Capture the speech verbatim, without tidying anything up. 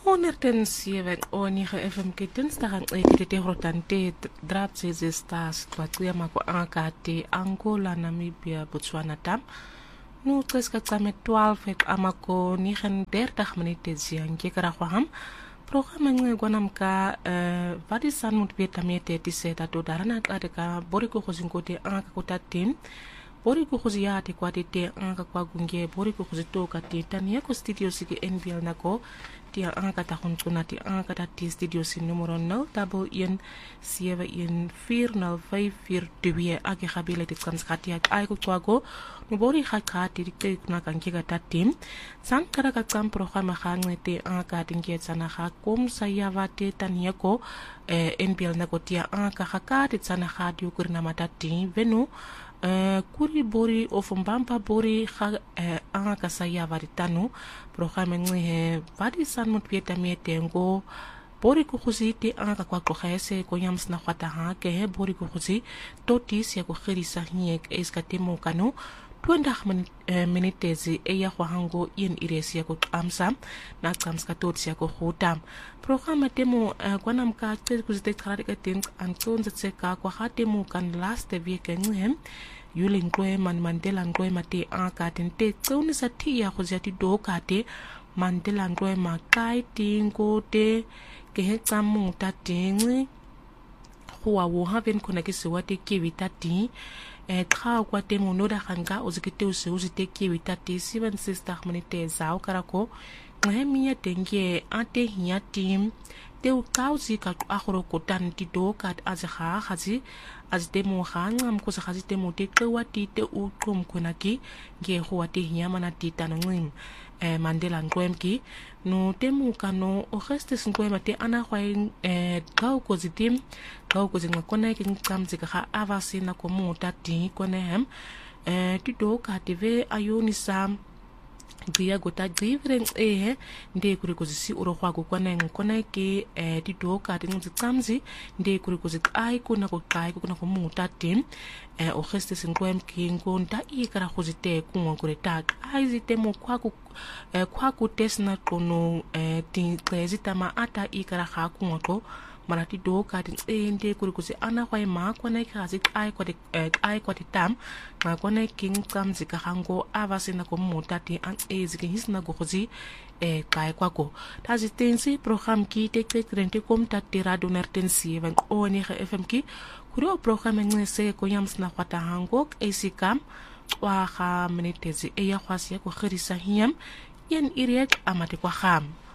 honderd zeven o negen F M ke dinsdag ang ekite rotante drapse stars kwatsia mako angakati Angola, Namibia, Botswana tam nu treska tsame twaalf ek amako negen dertig minute ziang kekara kwaham programme ngwe gwanam ka vadisan mut betamete tiseta to darana kadeka boriko khozinkote angaka kotatim boriko khoziyate kwatete angaka kwagunge boriko khozito katitania ko studio sigi N B L nako tia angaka ta khontsuna ti angaka ta ti studio si numero nol double one seven one four nol five four two ake khabile ti tsanskati ak ay ko kwago no bori khakati dikte kuna kankega ta tim san kara ka tsam programme khangete angaka tingetsa kha kom sayavate taniako N B L nako tia angaka khakati tsana khadio kurna matati venu Uh, kuri bori ofumbamba bori kha uh, anga kasaya varitanu programme ngwe badi san mut pieta mietengo bori ku khuziti anga kwa khokhese ko yams na khwata ha ke he bori ku khuzi totis ya ko khirisa hiek eskatemo kanu twenda minitezi eya kwa hango yen iresi ya ko amsa na tsamska totis ya ko khutam programme temo uh, kwa namka tse kuzite kharade ka tin antonze tseka kwa khatemo kan last week ngwe yule ngwe man Mandela ngwe mate anga tente tsoni sa thia go ja ti do kate Mandela ngwe ma kai tingo te ke he tsamu ta tengwe go wa wo ha ben khona ke se wa te ke vitati e tra kwa te mo no da ganga o zikete o se o zite ke vitati seven sister minute zao karako ngwe miya tenge ate hiya team te o kauzi ka agoro kotan ti do kat azha khazi az demo khanga mko sa khazi temo te kwa ti te u qom khonaki nge ho wa te hiya mana ti tanongim eh Mandela ngwemki no temu kano o geste ngwema te ana khwain eh gao ko zitim gao ko zinga kona ke nkamzi ka avasi na ko mo tati kone hem eh ti do ka tv ayoni sam dia gota drivren eh nde kuri ko zisi uro khwa ko kona ngkona ke eh ti do ka ti ngzi tsamzi nde kuri ko zik ai ko na ko kai ko na ko mo tati eh o geste ngwem ki ngonta I kara khuzite ku ngore ta ai zite mo kwa ku eh kwa ku tesna kono eh ti trezita ma ata I kara kha ku ngoto marati do ka tin ende kuri kusi ana kwa ma kwa na kazi ai kwa de ai kwa tam ma kwa na king kam zika hango avase na ko motati an ezike hisna go khozi e kai kwa ko tazi tensi program ki tek tek rente kom tati radio nertensi van oni F M ki kuri o program ngese ko yams na kwata hango esikam wa kha minitezi e ya khwasi ko khirisa hiyam yen iriet amate kwa kham